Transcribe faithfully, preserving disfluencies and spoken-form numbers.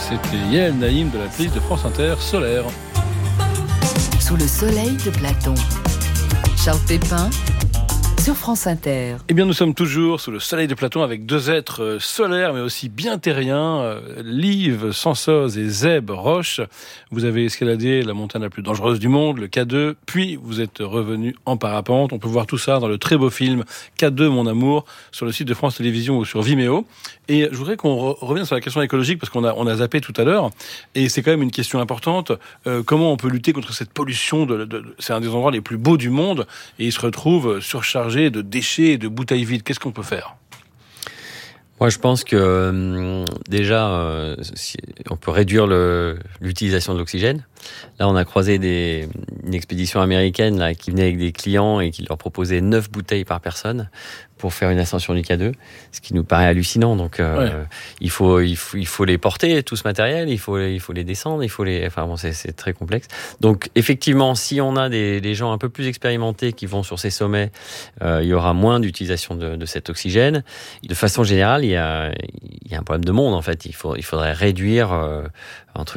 c'était Yael Naïm de la playlist de France Inter, Solaire. Sous le soleil de Platon, Charles Pépin sur France Inter. Eh bien, nous sommes toujours sous le soleil de Platon avec deux êtres solaires, mais aussi bien terriens, Liv Sansoz et Zeb Roche. Vous avez escaladé la montagne la plus dangereuse du monde, le K deux, puis vous êtes revenu en parapente. On peut voir tout ça dans le très beau film K deux, mon amour, sur le site de France Télévisions ou sur Vimeo. Et je voudrais qu'on re- revienne sur la question écologique, parce qu'on a, on a zappé tout à l'heure, et c'est quand même une question importante. Euh, comment on peut lutter contre cette pollution de, de, de, c'est un des endroits les plus beaux du monde, et il se retrouve surchargé de déchets et de bouteilles vides. Qu'est-ce qu'on peut faire ? Moi, je pense que euh, déjà, euh, si, on peut réduire le, l'utilisation de l'oxygène. Là, on a croisé des, une expédition américaine là, qui venait avec des clients et qui leur proposait neuf bouteilles par personne pour faire une ascension du K deux, ce qui nous paraît hallucinant. Donc, euh, ouais. il faut, il faut, il faut les porter, tout ce matériel, il faut, il faut les descendre, il faut les, enfin bon, c'est, c'est très complexe. Donc, effectivement, si on a des, des gens un peu plus expérimentés qui vont sur ces sommets, euh, il y aura moins d'utilisation de, de cet oxygène. De façon générale, il y a, il y a un problème de monde en fait. Il faut, il faudrait réduire euh, entre